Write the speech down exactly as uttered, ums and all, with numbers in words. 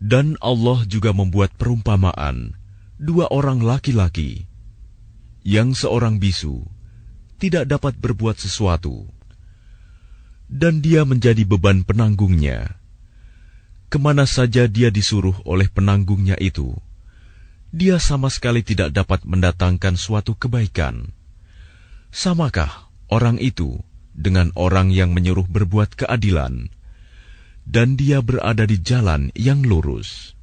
Dan Allah juga membuat perumpamaan dua orang laki-laki yang seorang bisu tidak dapat berbuat sesuatu, dan dia menjadi beban penanggungnya. Kemana saja dia disuruh oleh penanggungnya itu, dia sama sekali tidak dapat mendatangkan suatu kebaikan. Samakah orang itu dengan orang yang menyuruh berbuat keadilan, dan dia berada di jalan yang lurus?